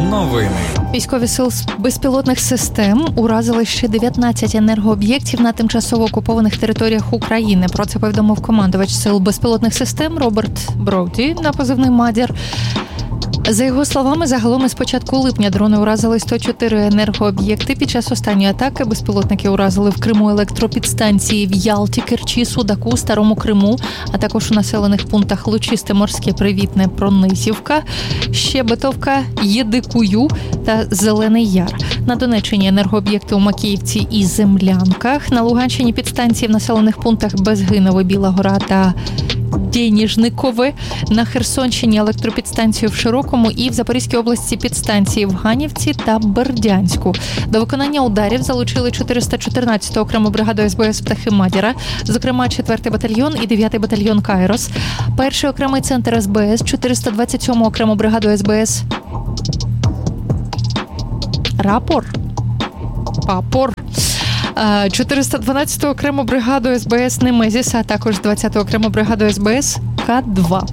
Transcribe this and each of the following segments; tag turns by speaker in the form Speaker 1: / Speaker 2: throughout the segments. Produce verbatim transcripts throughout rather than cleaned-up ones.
Speaker 1: Новини.
Speaker 2: Військові сил безпілотних систем уразили ще дев'ятнадцять енергооб'єктів на тимчасово окупованих територіях України. Про це повідомив командувач сил безпілотних систем Роберт Броуді на позивний «Мадір». За його словами, загалом із початку липня дрони уразили сто чотири енергооб'єкти. Під час останньої атаки безпілотники уразили в Криму електропідстанції в Ялті, Керчі, Судаку, Старому Криму, а також у населених пунктах Лучисте, Морське, Привітне, Пронизівка, Щебетовка, Єдикую та Зелений Яр. На Донеччині енергооб'єкти у Макіївці і Землянках. На Луганщині підстанції в населених пунктах Безгинове, Біла Гора та Деніжникове, на Херсонщині електропідстанцію в Широкому і в Запорізькій області підстанції в Ганівці та Бердянську. До виконання ударів залучили чотириста чотирнадцяту окрему бригаду ес бе ес «Птахи Мадіра», зокрема четвертий батальйон і дев'ятий батальйон «Кайрос», перший окремий центр ес бе ес, чотириста двадцять сьому окрему бригаду ес бе ес «Рапор», «Папор», чотириста дванадцяту окрему бригаду ес бе ес «Немезіс», а також двадцяту окрему бригаду ес бе ес «Ка два».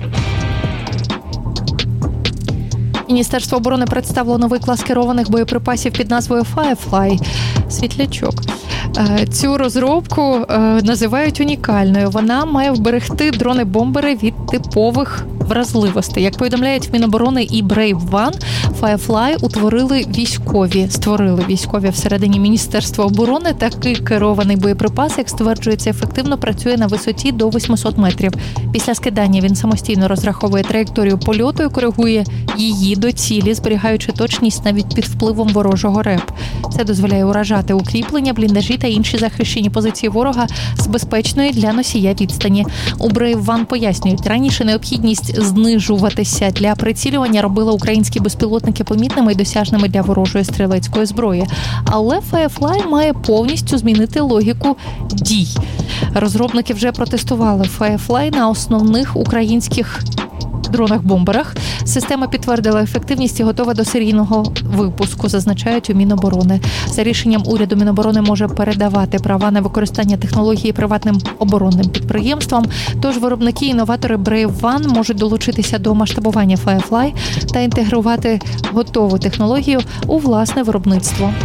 Speaker 2: Міністерство оборони представило новий клас керованих боєприпасів під назвою Firefly – «Світлячок». Цю розробку називають унікальною. Вона має вберегти дрони-бомбери від типових вразливостей. Як повідомляють в Міноборони і Brave One, Firefly утворили військові, створили військові всередині Міністерства оборони. Такий керований боєприпас, як стверджується, ефективно працює на висоті до вісімсот метрів. Після скидання він самостійно розраховує траєкторію польоту і коригує її до цілі, зберігаючи точність навіть під впливом ворожого РЕП. Це дозволяє уражати укріплення, бліндажі та інші захищені позиції ворога з безпечної для носія відстані. У Brave One пояснюють, раніше необхідність знижуватися для прицілювання робила українські безпілотники помітними і досяжними для ворожої стрілецької зброї. Але Firefly має повністю змінити логіку дій. Розробники вже протестували Firefly на основних українських дронах-бомберах. Система підтвердила ефективність і готова до серійного випуску, зазначають у Міноборони. За рішенням уряду Міноборони може передавати права на використання технології приватним оборонним підприємствам. Тож виробники і інноватори Brave One можуть долучитися до масштабування Firefly та інтегрувати готову технологію у власне виробництво.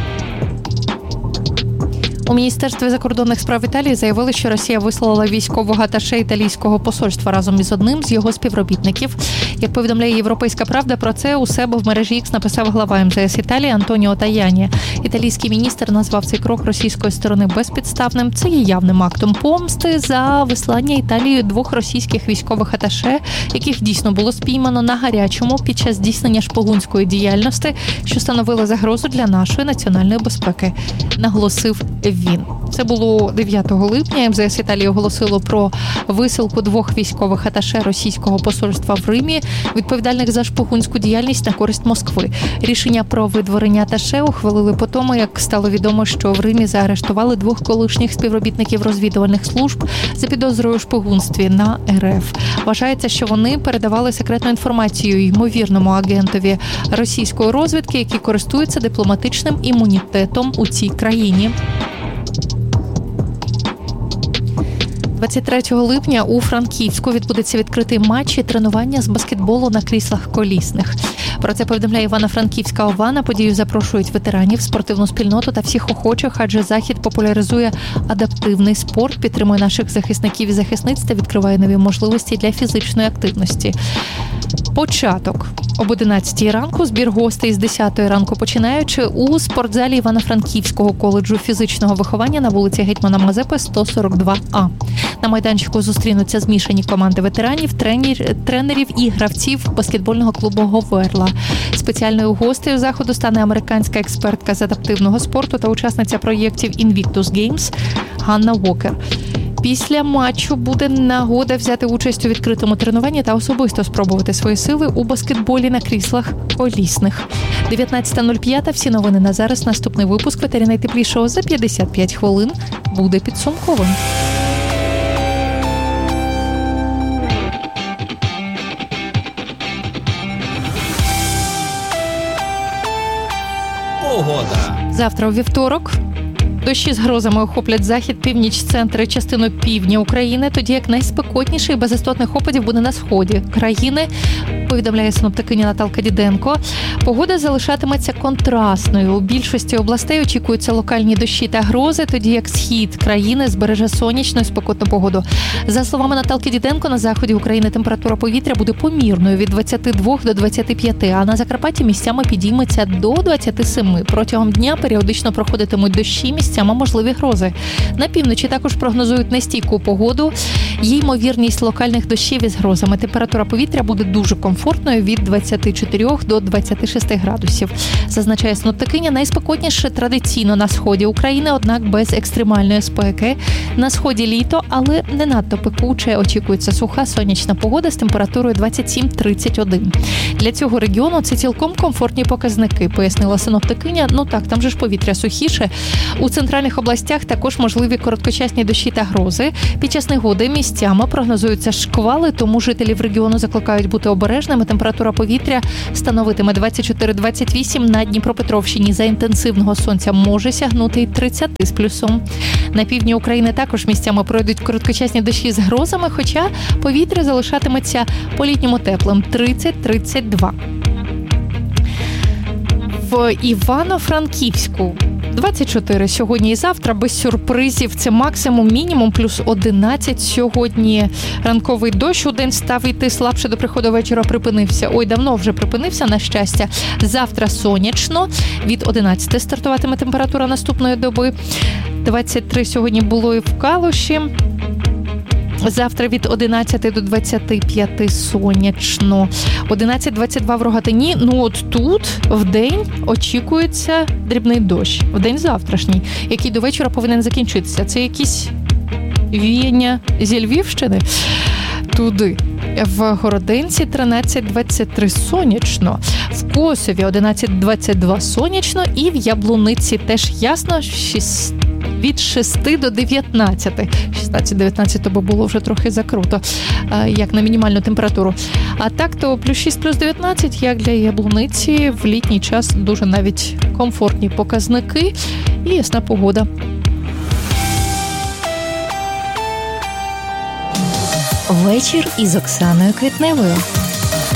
Speaker 2: У Міністерстві закордонних справ Італії заявили, що Росія вислала військового аташе італійського посольства разом із одним з його співробітників. Як повідомляє «Європейська правда», про це у себе в мережі Ікс написав глава ем зе ес Італії Антоніо Таяні. Італійський міністр назвав цей крок російської сторони безпідставним. Це є явним актом помсти за вислання Італією двох російських військових аташе, яких дійсно було спіймано на гарячому під час здійснення шпигунської діяльності, що становила загрозу для нашої національної безпеки, наголосив він. Це було дев'ятого липня. ем зе ес Італії оголосило про висилку двох військових аташе російського посольства в Римі, відповідальних за шпигунську діяльність на користь Москви. Рішення про видворення аташе ухвалили по тому, як стало відомо, що в Римі заарештували двох колишніх співробітників розвідувальних служб за підозрою у шпигунстві на ер еф. Вважається, що вони передавали секретну інформацію ймовірному агентові російської розвідки, який користується дипломатичним імунітетом у цій країні. двадцять третього липня у Франківську відбудеться відкритий матч і тренування з баскетболу на кріслах колісних. Про це повідомляє Івано-Франківська ОВА. На подію запрошують ветеранів, спортивну спільноту та всіх охочих, адже захід популяризує адаптивний спорт, підтримує наших захисників і захисниць та відкриває нові можливості для фізичної активності. Початок об одинадцятій ранку, збір гостей з десятої ранку починаючи у спортзалі Івано-Франківського коледжу фізичного виховання на вулиці Гетьмана Мазепи, сто сорок два А. На майданчику зустрінуться змішані команди ветеранів, тренер, тренерів і гравців баскетбольного клубу «Говерла». Спеціальною гостею заходу стане американська експертка з адаптивного спорту та учасниця проєктів Invictus Games Ганна Уокер. Після матчу буде нагода взяти участь у відкритому тренуванні та особисто спробувати свої сили у баскетболі на кріслах колісних. дев'ятнадцята нуль п'ять. Всі новини на зараз. Наступний випуск «Ветері найтеплішого» за п'ятдесят п'ять хвилин буде підсумковим.
Speaker 1: Погода.
Speaker 2: Завтра у вівторок дощі з грозами охоплять захід, північ, центр і частину півдня України, тоді як найспекотніший без істотних опадів буде на сході країни. повідомляє синоптикиня Наталка Діденко. Погода залишатиметься контрастною. У більшості областей очікуються локальні дощі та грози, тоді як схід країни збереже сонячну і спекотну погоду. За словами Наталки Діденко, на заході України температура повітря буде помірною від двадцяти двох до двадцяти п'яти, а на Закарпатті місцями підійметься до двадцяти семи. Протягом дня періодично проходитимуть дощі, місцями можливі грози. На півночі також прогнозують нестійку погоду. Є ймовірність локальних дощів із грозами. Температура повітря буде дуже комфортною від двадцяти чотирьох до двадцяти шести градусів. Зазначає синоптикиня, найспекотніше традиційно на сході України, однак без екстремальної спеки. На сході літо, але не надто пекуче. Очікується суха сонячна погода з температурою двадцять сім - тридцять один. Для цього регіону це цілком комфортні показники, пояснила синоптикиня. Ну так, там же ж повітря сухіше. У центральних областях також можливі короткочасні дощі та грози. Під час негоди місцями прогнозуються шквали, тому жителів регіону закликають бути обережними. Температура повітря становитиме двадцять чотири - двадцять вісім. На Дніпропетровщині за інтенсивного сонця може сягнути й тридцять з плюсом. На півдні України також місцями пройдуть короткочасні дощі з грозами, хоча повітря залишатиметься по-літньому теплим – тридцять - тридцять два. В Івано-Франківську двадцять чотири сьогодні і завтра, без сюрпризів. Це максимум, мінімум плюс одинадцять сьогодні. Ранковий дощ у день став йти слабше, до приходу вечора припинився. Ой, давно вже припинився, на щастя. Завтра сонячно. Від одинадцяти стартуватиме температура наступної доби. двадцять три сьогодні було і в Калуші. Завтра від одинадцяти до двадцяти п'яти сонячно. одинадцять - двадцять два в Рогатині. Ну от тут в день очікується дрібний дощ. В день завтрашній, який до вечора повинен закінчитися. Це якісь віяння зі Львівщини. Туди. В Городенці тринадцять - двадцять три сонячно. В Косові одинадцять - двадцять два сонячно. І в Яблуниці теж ясно, шість від шести до дев'ятнадцяти. шістнадцять - дев'ятнадцять то би було вже трохи закруто, як на мінімальну температуру. А так то плюс шість, плюс дев'ятнадцять, як для Яблуниці, в літній час дуже навіть комфортні показники і ясна погода.
Speaker 1: Вечір із Оксаною Квітневою.